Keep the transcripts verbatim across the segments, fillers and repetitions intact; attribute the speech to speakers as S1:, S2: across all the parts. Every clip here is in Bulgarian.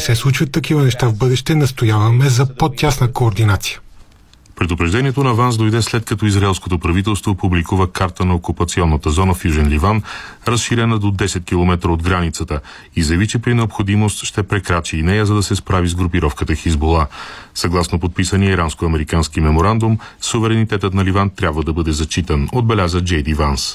S1: се случват такива неща в бъдеще, настояваме за по-тясна координация.
S2: Предупреждението на аванс дойде след като израелското правителство публикува карта на окупационната зона в Южен Ливан, разширена до десет километра от границата, и заяви, че при необходимост ще прекрачи и нея, за да се справи с групировката Хизбола. Съгласно подписания иранско-американски меморандум, суверенитетът на Ливан трябва да бъде зачитан, отбеляза Джей Ди Ванс.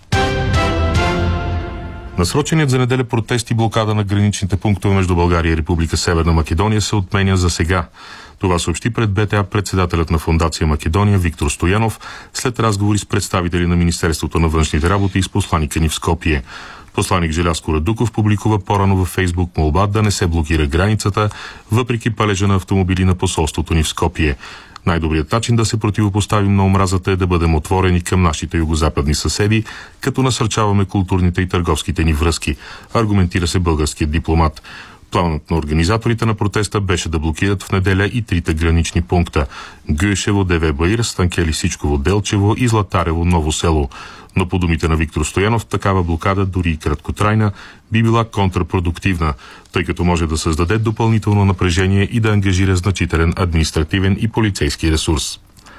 S2: Насроченият за неделя протест и блокада на граничните пунктове между България и Република Северна Македония се отменя за сега. Това съобщи пред Б Т А председателят на Фондация Македония Виктор Стоянов след разговори с представители на Министерството на външните работи и с посланика ни в Скопие. Посланик Желязко Радуков публикува по-рано във Фейсбук молба да не се блокира границата, въпреки палежа на автомобили на посолството ни в Скопие. Най-добрият начин да се противопоставим на омразата е да бъдем отворени към нашите югозападни съседи, като насърчаваме културните и търговските ни връзки, аргументира се българският дипломат. Планът на организаторите на протеста беше да блокират в неделя и трите гранични пункта – Гюешево, Деве Баир, Станкели Сичково, Делчево и Златарево, Ново село. Но по думите на Виктор Стоянов, такава блокада, дори и краткотрайна, би била контрапродуктивна, тъй като може да създаде допълнително напрежение и да ангажира значителен административен и полицейски ресурс.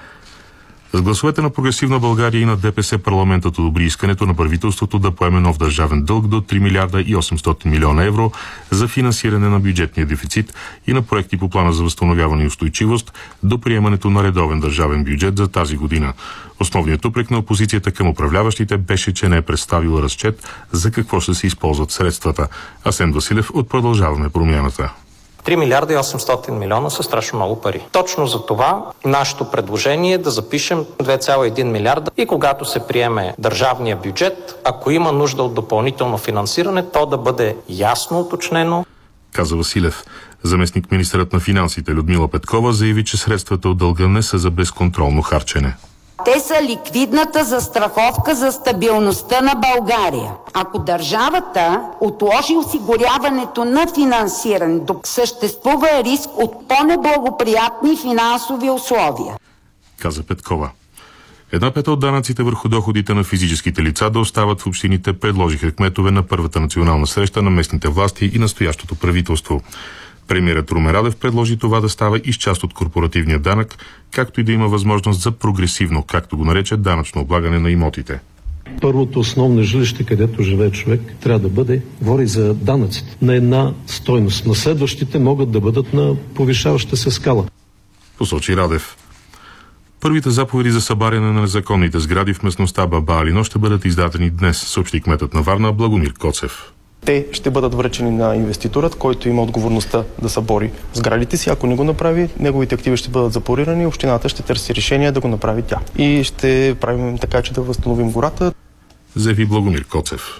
S2: С гласовете на Прогресивна България и на Д П С парламентът одобри искането на правителството да поеме нов държавен дълг до три милиарда и осемстотин милиона евро за финансиране на бюджетния дефицит и на проекти по плана за възстановяване и устойчивост до приемането на редовен държавен бюджет за тази година. Основният упрек на опозицията към управляващите беше, че не е представила разчет за какво ще се използват средствата. Асен Василев от Продължаваме промяната.
S3: три милиарда и осемстотин милиона са страшно много пари. Точно за това нашето предложение е да запишем две цяло и един милиарда и когато се приеме държавния бюджет, ако има нужда от допълнително финансиране, то да бъде ясно уточнено,
S2: каза Василев. Заместник министърът на финансите Людмила Петкова заяви, че средствата от дълга не са за безконтролно харчене.
S4: Те са ликвидната застраховка за стабилността на България. Ако държавата отложи осигуряването на финансиране, съществува риск от по-неблагоприятни финансови условия,
S2: каза Петкова. Една пета от данъците върху доходите на физическите лица да остават в общините, предложиха кметове на първата национална среща на местните власти и настоящото правителство. Премиерът Румен Радев предложи това да става и с част от корпоративния данък, както и да има възможност за прогресивно, както го нарече, данъчно облагане на имотите.
S5: Първото основно жилище, където живее човек, трябва да бъде, говори за данъците, на една стойност. На следващите могат да бъдат на повишаваща се скала,
S2: посочи Радев. Първите заповеди за събаряне на незаконните сгради в местността Баба Алино ще бъдат издадени днес, съобщи кметът на Варна Благомир Коцев.
S6: Те ще бъдат връчени на инвеститорът, който има отговорността да събори сградите си. Ако не го направи, неговите активи ще бъдат запорирани и общината ще търси решение да го направи тя. И ще правим така, че да възстановим гората,
S2: заяви Благомир Коцев.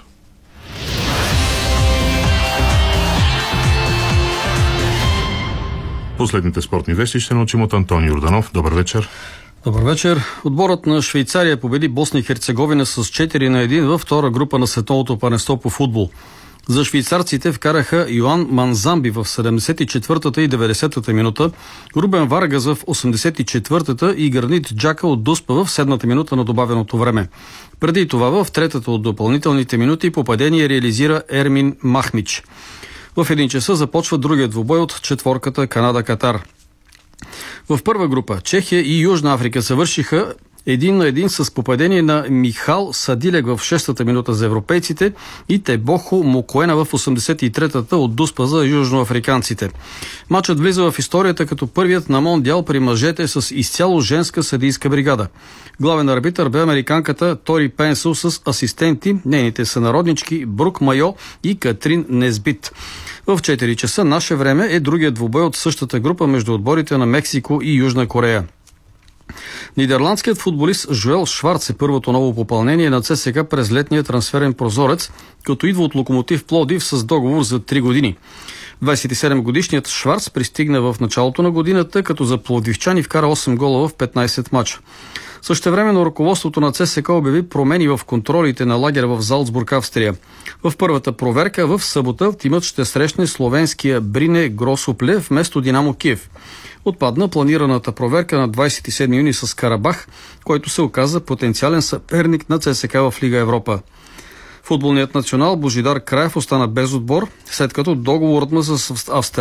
S2: Последните спортни вести ще научим от Антони Йорданов. Добър вечер.
S7: Добър вечер. Отборът на Швейцария победи Босна и Херцеговина с четири на един във втора група на световното първенство по футбол. За швейцарците вкараха Йоан Манзамби в седемдесет и четвъртата и деветдесетата минута, Рубен Варгас в осемдесет и четвъртата и Гранит Джака от Дуспа в седмата минута на добавеното време. Преди това в третата от допълнителните минути попадение реализира Ермин Махмич. В един часа започва другият двубой от четворката Канада-Катар. В първа група Чехия и Южна Африка завършиха един на един с попадение на Михал Садилек в шестата минута за европейците и Тебохо Мокоена в осемдесет и третата от Дуспа за южноафриканците. Матчът влиза в историята като първият на мондиал при мъжете с изцяло женска съдийска бригада. Главен арбитър бе американката Тори Пенсъл с асистенти, нейните сънароднички Брук Майо и Катрин Несбит. В четири часа наше време е другият двубой от същата група между отборите на Мексико и Южна Корея. Нидерландският футболист Жоел Шварц е първото ново попълнение на Це Ес Ка през летния трансферен прозорец, като идва от Локомотив Пловдив с договор за три години. двадесет и седем годишният Шварц пристигна в началото на годината, като за пловдивчани вкара осем гола в петнадесет мача. Същевременно ръководството на Це Ес Ка обяви промени в контролите на лагера в Залцбург, Австрия. В първата проверка в събота тимът ще срещне словенския Брине Гросопле вместо Динамо Киев. Отпадна планираната проверка на двадесет и седми юни с Карабах, който се оказа потенциален съперник на Це Ес Ка в Лига Европа. Футболният национал Божидар Краев остана без отбор, след като договорът му с Австрия